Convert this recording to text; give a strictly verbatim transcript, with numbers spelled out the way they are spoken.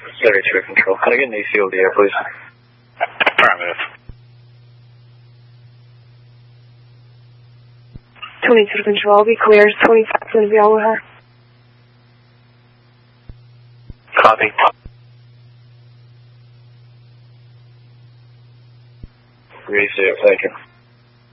thirty-three Control. Can I get an A C over the air, please? Affirmative. twenty-two Control, I'll be clear. twenty-five going to be on with her. Copy. Ready, thank you.